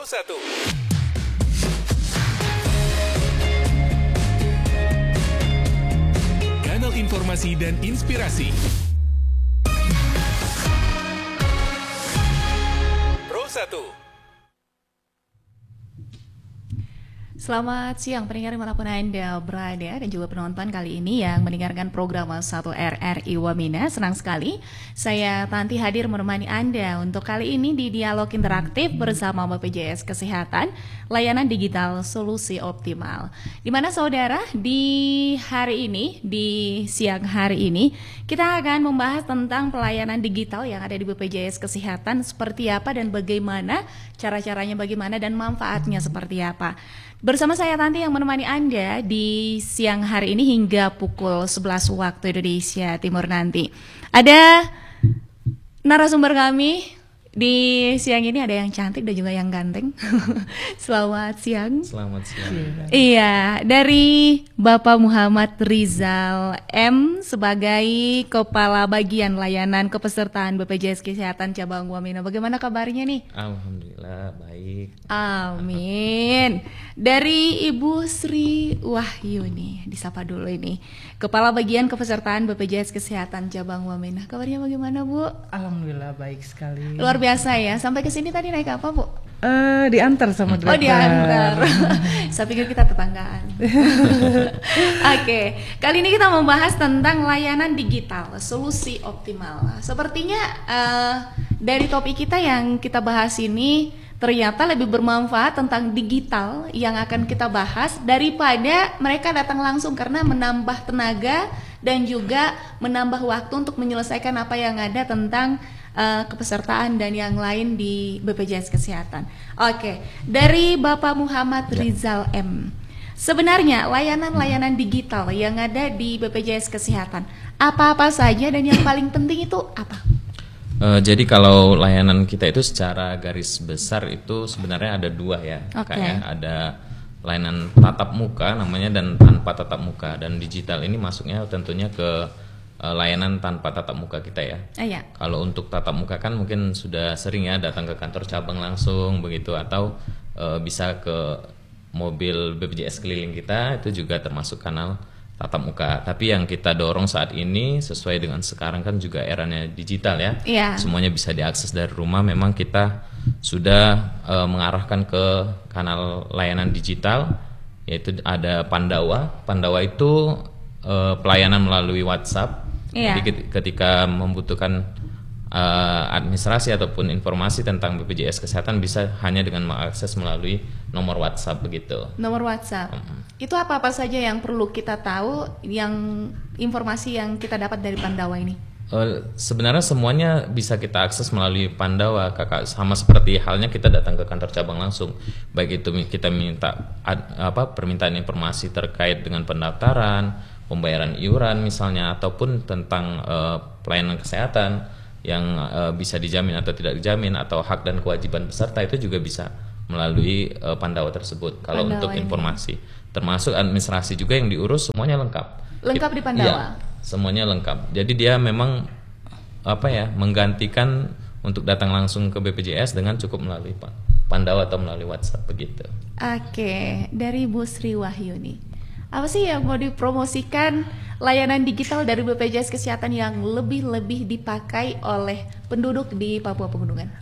Pro 1. Kanal informasi dan inspirasi. Pro 1. Selamat siang pendengar dimanapun Anda berada dan juga penonton kali ini yang mendengarkan program 1 RRI Wamena. Senang sekali saya Tanti hadir menemani Anda untuk kali ini di dialog interaktif bersama BPJS Kesehatan, layanan digital solusi optimal. Di mana saudara di hari ini, di siang hari ini kita akan membahas tentang pelayanan digital yang ada di BPJS Kesehatan seperti apa dan bagaimana, cara-caranya bagaimana dan manfaatnya seperti apa. Bersama saya Tanti yang menemani Anda di siang hari ini hingga pukul 11 waktu Indonesia Timur nanti. Ada narasumber kami di siang ini, ada yang cantik dan juga yang ganteng. Selamat siang. Selamat siang. Iya, dari Bapak Muhammad Rizal M sebagai Kepala Bagian Layanan Kepesertaan BPJS Kesehatan Cabang Wamena. Bagaimana kabarnya nih? Alhamdulillah baik. Amin. Dari Ibu Sri Wahyuni, disapa dulu ini, Kepala Bagian Kepesertaan BPJS Kesehatan Cabang Wamena. Kabarnya bagaimana, Bu? Alhamdulillah baik sekali. Luar biasa ya. Sampai ke sini tadi naik apa, Bu? Diantar sama driver. Oh, diantar. Saya pikir kita tetanggaan. Oke, kali ini kita membahas tentang layanan digital, solusi optimal. Sepertinya dari topik kita yang kita bahas ini ternyata lebih bermanfaat tentang digital yang akan kita bahas daripada mereka datang langsung, karena menambah tenaga dan juga menambah waktu untuk menyelesaikan apa yang ada tentang kepesertaan dan yang lain di BPJS Kesehatan. Oke, dari Bapak Muhammad Rizal M. Sebenarnya layanan-layanan digital yang ada di BPJS Kesehatan apa-apa saja dan yang paling penting itu apa? Jadi kalau layanan kita itu secara garis besar itu sebenarnya ada dua ya. Kayak ada layanan tatap muka namanya dan tanpa tatap muka, dan digital ini masuknya tentunya ke layanan tanpa tatap muka kita ya. Iya. Kalau untuk tatap muka kan mungkin sudah sering ya datang ke kantor cabang langsung begitu, atau bisa ke mobil BPJS keliling kita, itu juga termasuk kanal tatap muka. Tapi yang kita dorong saat ini sesuai dengan sekarang kan juga eranya digital ya. Iya. Semuanya bisa diakses dari rumah. Memang kita sudah mengarahkan ke kanal layanan digital, yaitu ada Pandawa. Pandawa itu pelayanan melalui WhatsApp. Iya. Jadi ketika membutuhkan administrasi ataupun informasi tentang BPJS Kesehatan bisa hanya dengan mengakses melalui nomor WhatsApp begitu. Nomor WhatsApp. Itu apa-apa saja yang perlu kita tahu, yang informasi yang kita dapat dari Pandawa ini? Sebenarnya semuanya bisa kita akses melalui Pandawa, Kakak. Sama seperti halnya kita datang ke kantor cabang langsung. Baik itu kita minta permintaan informasi terkait dengan pendaftaran, pembayaran iuran misalnya, ataupun tentang pelayanan kesehatan yang bisa dijamin atau tidak dijamin, atau hak dan kewajiban peserta, itu juga bisa melalui Pandawa tersebut. Kalau Pandawa untuk ini, informasi, termasuk administrasi juga yang diurus, semuanya lengkap. Lengkap di Pandawa? Iya, semuanya lengkap. Jadi dia memang menggantikan untuk datang langsung ke BPJS dengan cukup melalui Pandawa atau melalui WhatsApp begitu. Oke, dari Bu Sri Wahyuni, apa sih yang mau dipromosikan layanan digital dari BPJS Kesehatan yang lebih dipakai oleh penduduk di Papua Pegunungan?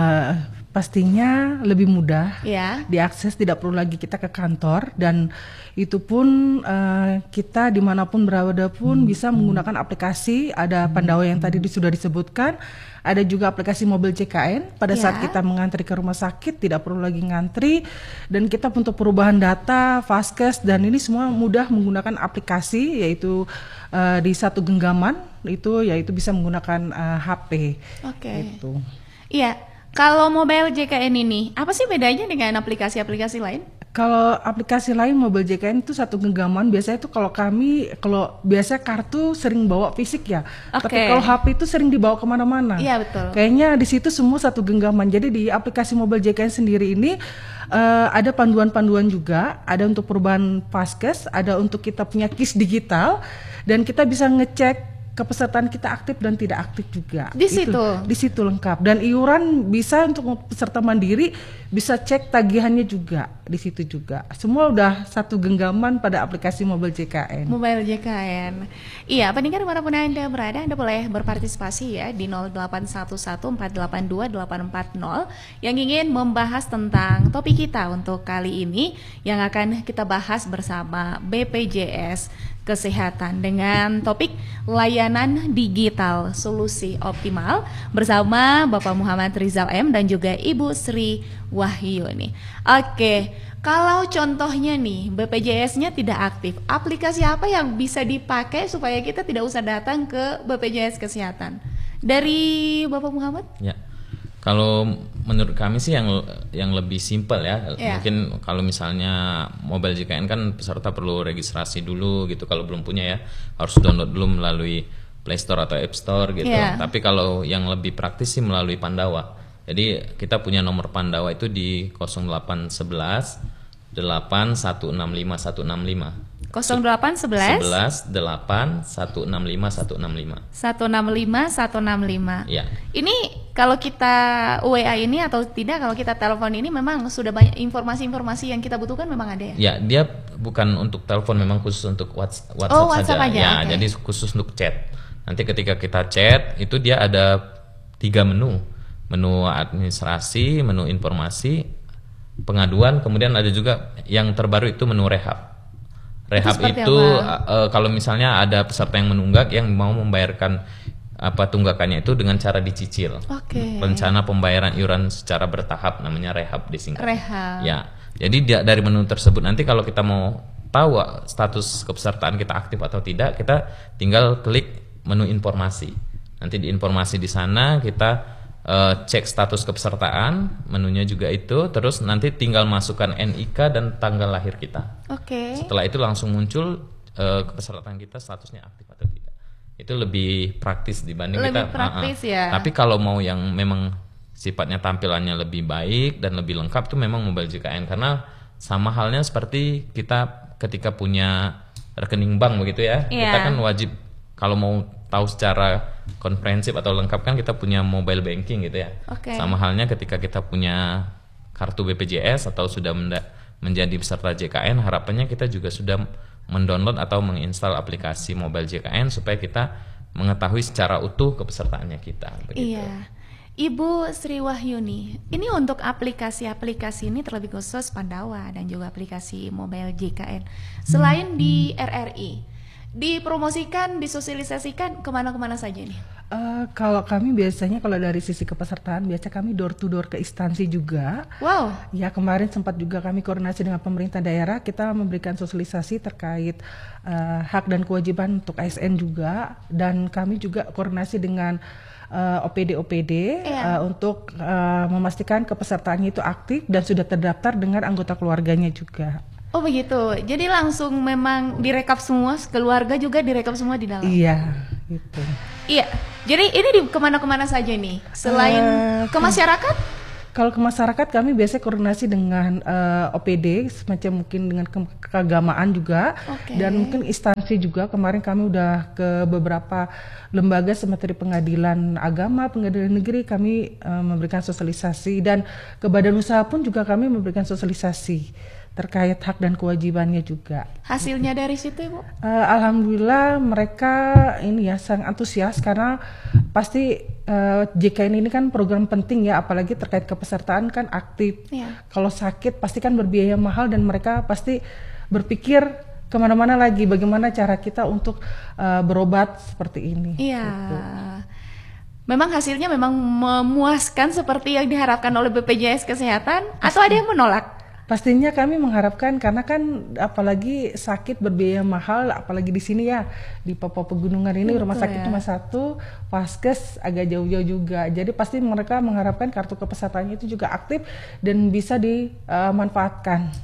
Pastinya lebih mudah Ya. diakses, tidak perlu lagi kita ke kantor, dan itu pun kita dimanapun berada pun bisa menggunakan aplikasi. Ada Pandawa yang tadi sudah disebutkan, ada juga aplikasi mobil JKN. Pada saat kita mengantri ke rumah sakit tidak perlu lagi ngantri, dan kita untuk perubahan data, Vaskes, dan ini semua mudah menggunakan aplikasi, yaitu di satu genggaman itu, yaitu bisa menggunakan HP. Oke. Gitu. Iya. Kalau mobile JKN ini, apa sih bedanya dengan aplikasi-aplikasi lain? Kalau aplikasi lain mobil JKN itu satu genggaman. Biasanya itu kalau biasa kartu sering bawa fisik ya. Tapi kalau HP itu sering dibawa kemana-mana. Iya, betul. Kayaknya di situ semua satu genggaman. Jadi di aplikasi mobil JKN sendiri ini ada panduan-panduan juga. Ada untuk perubahan Vaskes, ada untuk kita punya KIS digital, dan kita bisa ngecek kepesertaan kita aktif dan tidak aktif juga. Di situ? Di situ lengkap. Dan iuran bisa untuk peserta mandiri, bisa cek tagihannya juga di situ juga. Semua udah satu genggaman pada aplikasi Mobile JKN. Mobile JKN. Iya, pendengar dimanapun Anda berada, Anda boleh berpartisipasi ya di 0811482840 yang ingin membahas tentang topik kita untuk kali ini yang akan kita bahas bersama BPJS Kesehatan dengan topik layanan digital solusi optimal bersama Bapak Muhammad Rizal M dan juga Ibu Sri Wahyuni. Oke, kalau contohnya nih BPJS-nya tidak aktif, aplikasi apa yang bisa dipakai supaya kita tidak usah datang ke BPJS Kesehatan? Dari Bapak Muhammad? Ya. Kalau menurut kami sih yang lebih simpel ya. Mungkin kalau misalnya Mobile JKN kan peserta perlu registrasi dulu gitu, kalau belum punya ya harus download dulu melalui Play Store atau App Store gitu. Tapi kalau yang lebih praktis sih melalui Pandawa. Jadi kita punya nomor Pandawa itu di 0811 8165 165. 0811 11 8 165 165 165 165. Ya. Ini kalau kita WA ini atau tidak, kalau kita telepon ini memang sudah banyak informasi-informasi yang kita butuhkan memang ada ya? Ya, dia bukan untuk telepon, memang khusus untuk WhatsApp WhatsApp saja. aja, Ya, okay. Jadi khusus untuk chat. Nanti ketika kita chat itu dia ada 3 menu. Menu administrasi, menu informasi, pengaduan, kemudian ada juga yang terbaru itu menu rehab. Rehab itu kalau misalnya ada peserta yang menunggak yang mau membayarkan tunggakannya itu dengan cara dicicil. Rencana pembayaran iuran secara bertahap namanya rehab disingkat. Rehab. Ya. Jadi dari menu tersebut nanti kalau kita mau tahu status kepesertaan kita aktif atau tidak, kita tinggal klik menu informasi. Nanti di informasi di sana kita cek status kepesertaan, menunya juga itu, terus nanti tinggal masukkan NIK dan tanggal lahir kita. Setelah itu langsung muncul kepesertaan kita statusnya aktif atau tidak. Itu lebih praktis dibanding lebih praktis ya. Tapi kalau mau yang memang sifatnya tampilannya lebih baik dan lebih lengkap tuh memang Mobile JKN, karena sama halnya seperti kita ketika punya rekening bank begitu ya. Kita kan wajib kalau mau tahu secara komprehensif atau lengkap kan kita punya mobile banking gitu ya. Sama halnya ketika kita punya kartu BPJS atau sudah menjadi peserta JKN, harapannya kita juga sudah mendownload atau menginstal aplikasi Mobile JKN supaya kita mengetahui secara utuh kepesertaannya kita. Begitu. Iya. Ibu Sri Wahyuni, ini untuk aplikasi-aplikasi ini terlebih khusus Pandawa dan juga aplikasi Mobile JKN. Selain di RRI, dipromosikan, disosialisasikan kemana-kemana saja nih? Kalau kami biasanya kalau dari sisi kepesertaan biasa kami door to door ke instansi juga. Wow. Ya, kemarin sempat juga kami koordinasi dengan pemerintah daerah, kita memberikan sosialisasi terkait hak dan kewajiban untuk ASN juga, dan kami juga koordinasi dengan OPD untuk memastikan kepesertaannya itu aktif dan sudah terdaftar dengan anggota keluarganya juga. Oh begitu, jadi langsung memang direkap semua, keluarga juga direkap semua di dalam? Iya, gitu. Iya, jadi ini di kemana-kemana saja nih, selain ke masyarakat? Kalau ke masyarakat kami biasanya koordinasi dengan OPD, semacam mungkin dengan keagamaan juga, dan mungkin instansi juga. Kemarin kami udah ke beberapa lembaga seperti pengadilan agama, pengadilan negeri, kami memberikan sosialisasi, dan ke badan usaha pun juga kami memberikan sosialisasi terkait hak dan kewajibannya juga. Hasilnya dari situ, Ibu? Alhamdulillah mereka ini ya sangat antusias, karena pasti JKN ini kan program penting ya, apalagi terkait kepesertaan kan aktif. Kalau sakit pasti kan berbiaya mahal, dan mereka pasti berpikir kemana-mana lagi bagaimana cara kita untuk berobat seperti ini. Iya. Gitu. Memang hasilnya memang memuaskan seperti yang diharapkan oleh BPJS Kesehatan, atau ada yang menolak? Pastinya kami mengharapkan, karena kan apalagi sakit berbiaya mahal, apalagi di sini ya di Papua Pegunungan ini. Betul, rumah sakit cuma satu, Vaskes agak jauh-jauh juga. Jadi pasti mereka mengharapkan kartu kepesertaannya itu juga aktif dan bisa dimanfaatkan.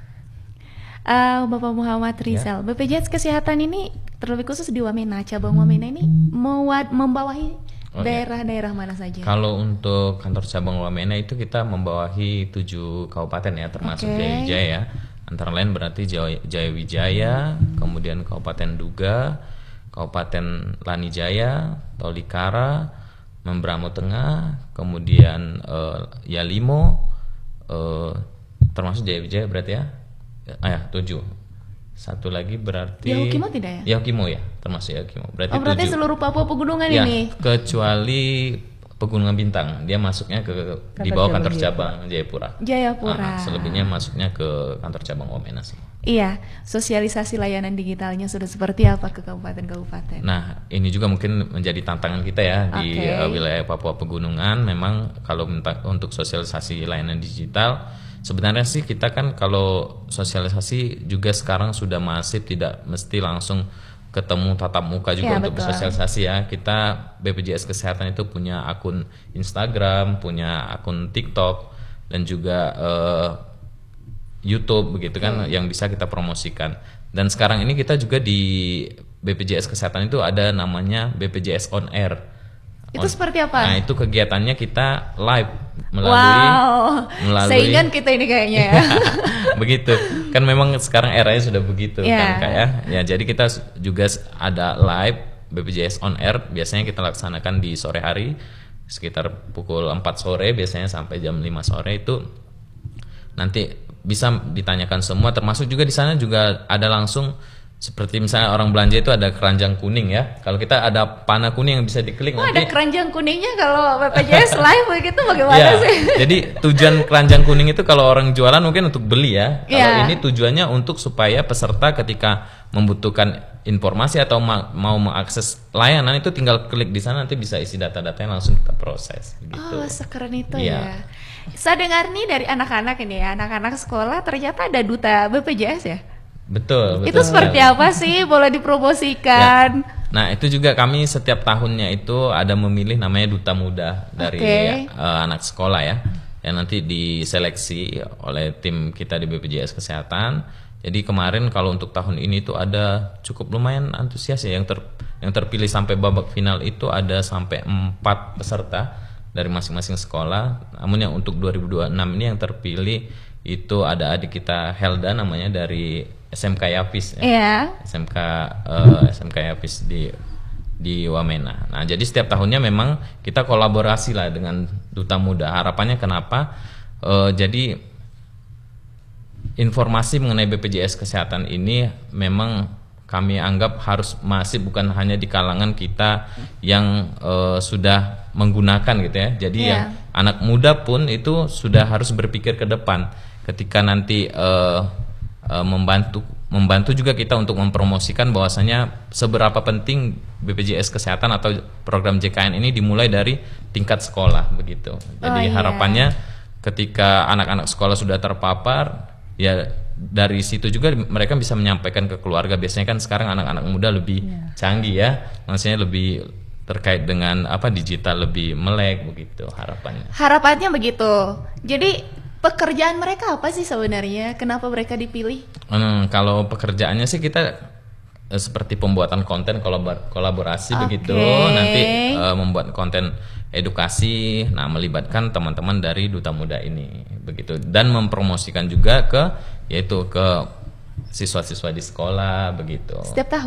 Bapak Muhammad Rizal, BPJS Kesehatan ini terlebih khusus di Wamena, cabang Wamena ini membawahi daerah-daerah mana saja? Kalau untuk kantor cabang Wamena itu kita membawahi 7 kabupaten ya, termasuk Jayawijaya. Antara lain berarti Jayawijaya, kemudian Kabupaten Duga, Kabupaten Lanijaya, Tolikara, Membramo Tengah, kemudian Yalimo, termasuk Jaya Wijaya berarti ya. 7. Satu lagi berarti Yahukimo tidak ya? Yahukimo ya, termasuk Yahukimo. Berarti 7. seluruh Papua pegunungan Ya, ini. kecuali Pegunungan Bintang, dia masuknya di bawah kantor cabang Jayapura. Jayapura. Selebihnya masuknya ke kantor cabang Wamena semua. Iya, sosialisasi layanan digitalnya sudah seperti apa ke kabupaten-kabupaten? Nah, ini juga mungkin menjadi tantangan kita ya di wilayah Papua Pegunungan. Memang kalau untuk sosialisasi layanan digital, sebenarnya sih kita kan kalau sosialisasi juga sekarang sudah masif, tidak mesti langsung ketemu tatap muka juga untuk bersosialisasi ya. Kita BPJS Kesehatan itu punya akun Instagram, punya akun TikTok, dan juga YouTube begitu kan, yang bisa kita promosikan. Dan sekarang ini kita juga di BPJS Kesehatan itu ada namanya BPJS On Air. Itu seperti apa? Nah, itu kegiatannya kita live melalui saingan kita ini kayaknya ya. Begitu. Kan memang sekarang eranya sudah begitu kan Kak ya. Ya, jadi kita juga ada live BPJS On Air, biasanya kita laksanakan di sore hari sekitar pukul 4 sore biasanya sampai jam 5 sore. Itu nanti bisa ditanyakan semua, termasuk juga di sana juga ada langsung seperti misalnya orang belanja itu ada keranjang kuning ya. Kalau kita ada panah kuning yang bisa diklik nanti. Ada keranjang kuningnya kalau BPJS live begitu bagaimana sih? Jadi tujuan keranjang kuning itu kalau orang jualan mungkin untuk beli ya. Kalau ini tujuannya untuk supaya peserta ketika membutuhkan informasi atau mau mengakses layanan itu tinggal klik di sana, nanti bisa isi data-datanya langsung kita proses gitu. Oh, sekeren itu ya. Saya dengar nih dari anak-anak ini ya, anak-anak sekolah ternyata ada duta BPJS ya? Betul. Itu seperti apa sih? Boleh dipromosikan? Ya. Nah, itu juga kami setiap tahunnya itu ada memilih namanya Duta Muda dari anak sekolah ya. Yang nanti diseleksi oleh tim kita di BPJS Kesehatan. Jadi kemarin kalau untuk tahun ini itu ada cukup lumayan antusias ya, yang terpilih sampai babak final itu ada sampai 4 peserta dari masing-masing sekolah. Namun yang untuk 2026 ini yang terpilih itu ada adik kita Helda namanya dari SMK Yapis ya. SMK Yapis di Wamena. Nah, jadi setiap tahunnya memang kita kolaborasi lah dengan Duta Muda. Harapannya kenapa? Jadi informasi mengenai BPJS Kesehatan ini memang kami anggap harus masih bukan hanya di kalangan kita yang sudah menggunakan gitu ya. Jadi yang anak muda pun itu sudah harus berpikir ke depan ketika nanti membantu juga kita untuk mempromosikan bahwasanya seberapa penting BPJS Kesehatan atau program JKN ini dimulai dari tingkat sekolah begitu. Jadi harapannya ketika anak-anak sekolah sudah terpapar, ya dari situ juga mereka bisa menyampaikan ke keluarga. Biasanya kan sekarang anak-anak muda lebih canggih ya, maksudnya lebih terkait dengan digital lebih melek begitu harapannya. Harapannya begitu. Jadi pekerjaan mereka apa sih sebenarnya? Kenapa mereka dipilih? Kalau pekerjaannya sih kita seperti pembuatan konten kolaborasi begitu. Nanti membuat konten edukasi, melibatkan teman-teman dari Duta Muda ini begitu, dan mempromosikan juga ke siswa-siswa di sekolah begitu. Setiap tahun.